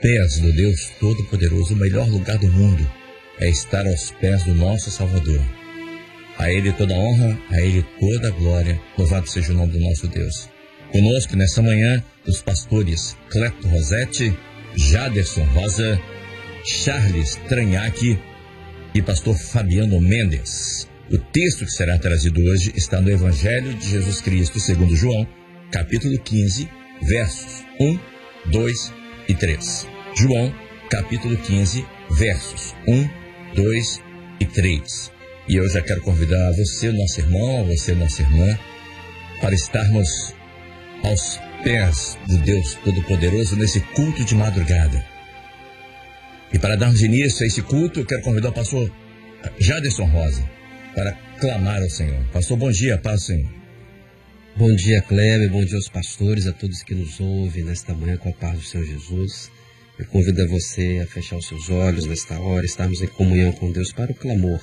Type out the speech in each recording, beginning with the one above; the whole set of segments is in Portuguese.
pés do Deus Todo-Poderoso. O melhor lugar do mundo é estar aos pés do nosso Salvador. A Ele toda a honra, a Ele toda a glória. Louvado seja o nome do nosso Deus. Conosco nessa manhã, os pastores Clepto Rosete, Jaderson Rosa, Charles Tranhac e pastor Fabiano Mendes. O texto que será trazido hoje está no Evangelho de Jesus Cristo, segundo João, capítulo 15, versos 1, 2 e 3. João, capítulo 15, versos 1, 2 e 3. E eu já quero convidar você, nosso irmão, você, nossa irmã, para estarmos aos pés do Deus Todo-Poderoso nesse culto de madrugada. E para darmos início a esse culto, eu quero convidar o pastor Jaderson Rosa para clamar ao Senhor. Pastor, bom dia, paz do Senhor. Bom dia, Kleber, bom dia aos pastores, a todos que nos ouvem nesta manhã com a paz do Senhor Jesus. Eu convido a você a fechar os seus olhos nesta hora, estarmos em comunhão com Deus para o clamor.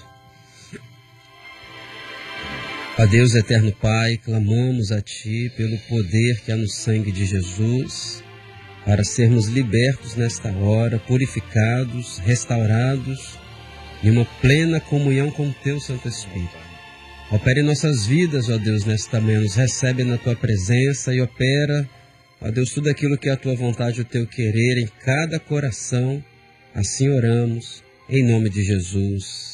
A Deus eterno Pai, clamamos a Ti pelo poder que há no sangue de Jesus, para sermos libertos nesta hora, purificados, restaurados, em uma plena comunhão com o Teu Santo Espírito. Opera em nossas vidas, ó Deus, nesta manhã, nos recebe na Tua presença e opera, ó Deus, tudo aquilo que é a Tua vontade, o Teu querer em cada coração. Assim oramos, em nome de Jesus.